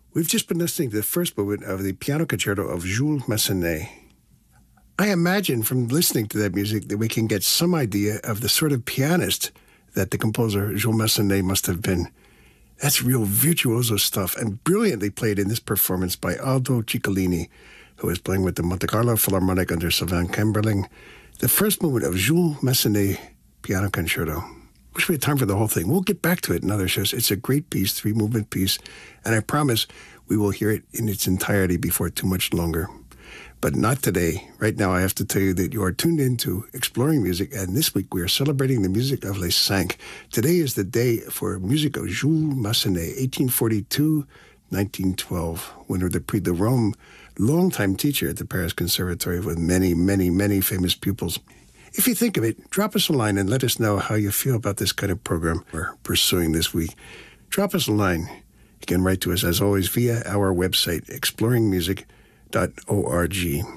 We've just been listening to the first movement of the piano concerto of Jules Massenet. I imagine from listening to that music that we can get some idea of the sort of pianist that the composer Jules Massenet must have been. That's real virtuoso stuff and brilliantly played in this performance by Aldo Ciccolini, who is playing with the Monte Carlo Philharmonic under Sylvain Kamberling. The first movement of Jules Massenet piano concerto. Wish we had time for the whole thing. We'll get back to it in other shows. It's a great piece, three-movement piece, and I promise we will hear it in its entirety before too much longer. But not today. Right now, I have to tell you that you are tuned into Exploring Music, and this week we are celebrating the music of Les Cinq. Today is the day for music of Jules Massenet, 1842-1912, winner of the Prix de Rome, longtime teacher at the Paris Conservatory with many, many, many famous pupils. If you think of it, drop us a line and let us know how you feel about this kind of program we're pursuing this week. Drop us a line. You can write to us, as always, via our website, exploringmusic.org.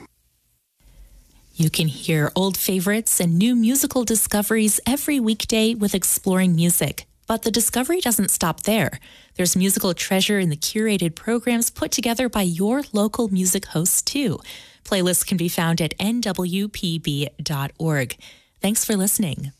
You can hear old favorites and new musical discoveries every weekday with Exploring Music. But the discovery doesn't stop there. There's musical treasure in the curated programs put together by your local music hosts, too. Playlists can be found at nwpb.org. Thanks for listening.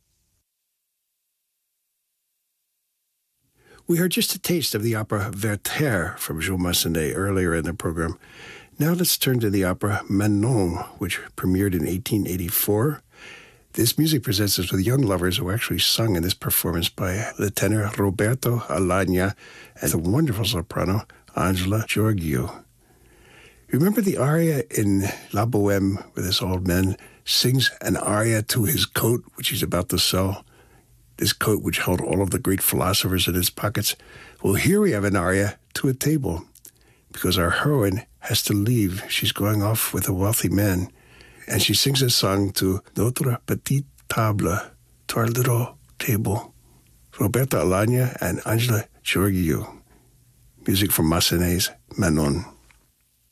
We heard just a taste of the opera Werther from Jules Massenet earlier in the program. Now let's turn to the opera Manon, which premiered in 1884. This music presents us with young lovers who actually sung in this performance by the tenor Roberto Alagna and the wonderful soprano Angela Giorgio. Remember the aria in La Bohème where this old man sings an aria to his coat, which he's about to sell? This coat which held all of the great philosophers in his pockets. Well, here we have an aria to a table because our heroine has to leave. She's going off with a wealthy man. And she sings a song to Notre Petite Table, to our little table. Roberta Alagna and Angela Giorgio. Music from Massenet's Manon.